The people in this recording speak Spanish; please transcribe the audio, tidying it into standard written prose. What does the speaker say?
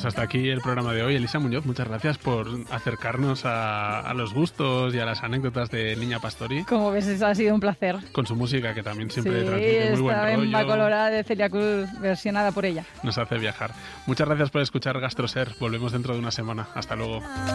hasta aquí el programa de hoy. Elisa Muñoz, muchas gracias por acercarnos a los gustos y a las anécdotas de Niña Pastori. Como ves, ha sido un placer. Con su música, que también siempre sí, transmite muy buen rollo. Sí, esta colorada de Celia Cruz, versionada por ella. Nos hace viajar. Muchas gracias por escuchar GastroSer. Volvemos dentro de una semana. Hasta luego.